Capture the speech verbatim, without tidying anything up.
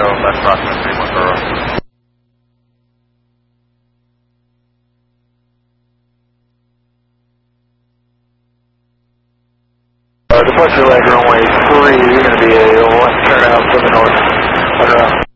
Tornado, left crossing three one zero. Uh, departure leg runway three, you're going to be a left turnout to the north.